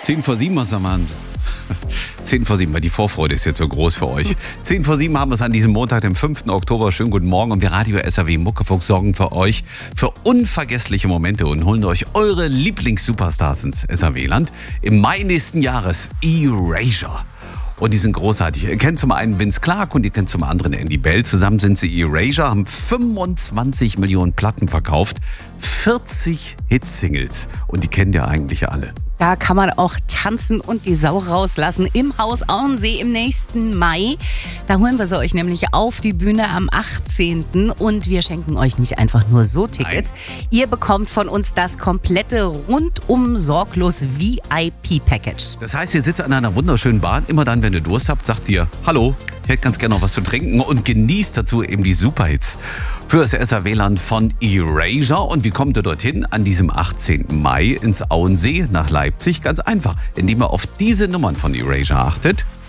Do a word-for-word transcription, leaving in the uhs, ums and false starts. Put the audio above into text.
Zehn vor sieben, was am Abend? Zehn vor sieben, weil die Vorfreude ist jetzt so groß für euch. Zehn vor sieben haben wir es an diesem Montag, dem fünften Oktober. Schönen guten Morgen und wir Radio S R W Muckefuchs sorgen für euch für unvergessliche Momente und holen euch eure Lieblings-Superstars ins S R W-Land. Im Mai nächsten Jahres Erasure. Und die sind großartig. Ihr kennt zum einen Vince Clarke und ihr kennt zum anderen Andy Bell. Zusammen sind sie Erasure, haben fünfundzwanzig Millionen Platten verkauft, vierzig Hitsingles. Und die kennen ja eigentlich alle. Da kann man auch tanzen und die Sau rauslassen im Haus Auensee im nächsten Mai. Da holen wir sie euch nämlich auf die Bühne am achtzehnten Und wir schenken euch nicht einfach nur so Tickets. Nein. Ihr bekommt von uns das komplette rundum sorglos V I P-Package. Das heißt, ihr sitzt an einer wunderschönen Bahn. Immer dann, wenn ihr Durst habt, sagt ihr Hallo, ich hätte ganz gerne noch was zu trinken und genießt dazu eben die Superhits für das S R W-Land von Erasure. Und wie kommt ihr dorthin? An diesem achtzehnten Mai ins Auensee nach Leipzig. Ganz einfach, indem ihr auf diese Nummern von Erasure achtet.